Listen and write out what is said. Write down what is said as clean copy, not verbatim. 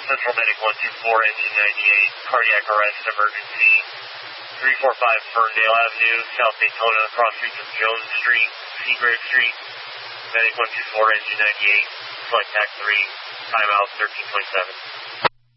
Central Medic 124, Engine 98, cardiac arrest emergency, 345 Ferndale Avenue, South Daytona, cross streets of Jones Street, Seagrave Street, Medic 124, Engine 98, select TAC 3, timeout 1327.